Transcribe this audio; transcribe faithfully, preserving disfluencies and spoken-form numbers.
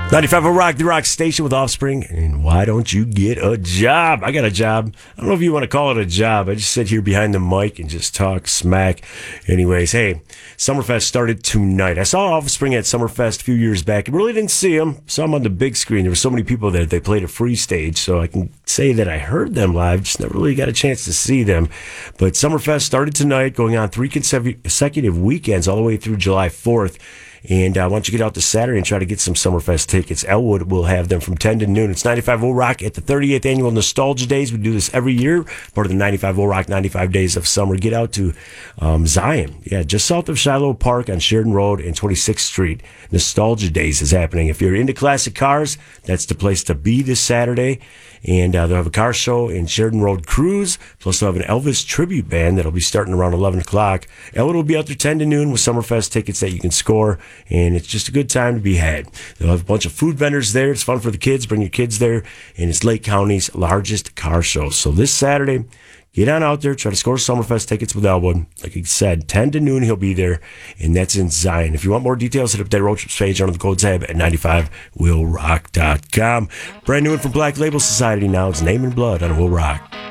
ninety-five oh Rock, the Rock Station with Offspring. And why don't you get a job? I got a job. I don't know if you want to call it a job. I just sit here behind the mic and just talk smack. Anyways, hey, Summerfest started tonight. I saw Offspring at Summerfest a few years back. I really didn't see them. Saw them on the big screen. There were so many people there. They played a free stage, so I can say that I heard them live. Just never really got a chance to see them. But Summerfest started tonight, going on three consecutive weekends all the way through July fourth. And uh, why don't you get out this Saturday and try to get some Summerfest tickets? Elwood will have them from ten to noon. It's ninety-five oh Rock at the thirty-eighth Annual Nostalgia Days. We do this every year, part of the ninety-five oh Rock ninety-five Days of Summer. Get out to um, Zion. Yeah, just south of Shiloh Park on Sheridan Road and twenty-sixth Street. Nostalgia Days is happening. If you're into classic cars, that's the place to be this Saturday. And uh, they'll have a car show in Sheridan Road Cruise. Plus, they'll have an Elvis tribute band that'll be starting around eleven o'clock. Elwood will be out there ten to noon with Summerfest tickets that you can score. And it's just a good time to be had. They'll have a bunch of food vendors there. It's fun for the kids. Bring your kids there. And it's Lake County's largest car show. So this Saturday, get on out there. Try to score Summerfest tickets with Elwood. Like he said, ten to noon he'll be there. And that's in Zion. If you want more details, hit up that road trips page under the code tab at ninety-five will rock dot com. Brand new one from Black Label Society now. It's Name and Blood on Will Rock.